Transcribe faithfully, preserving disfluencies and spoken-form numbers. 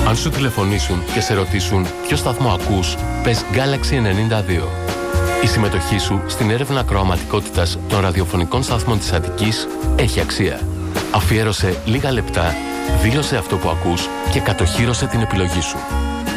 Αν σου τηλεφωνήσουν και σε ρωτήσουν ποιο σταθμό ακούς, πες Galaxy ενενήντα δύο. Η συμμετοχή σου στην έρευνα ακροαματικότητας των ραδιοφωνικών σταθμών της Αττικής έχει αξία. Αφιέρωσε λίγα λεπτά, δήλωσε αυτό που ακούς και κατοχύρωσε την επιλογή σου.